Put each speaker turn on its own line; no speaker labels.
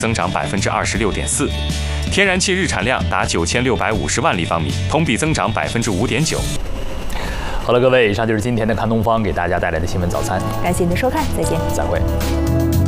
增长26.4%，天然气日产量达9650万立方米，同比增长5.9%。
好了，各位，以上就是今天的看东方给大家带来的新闻早餐。
感谢您的收看，再见，
再会。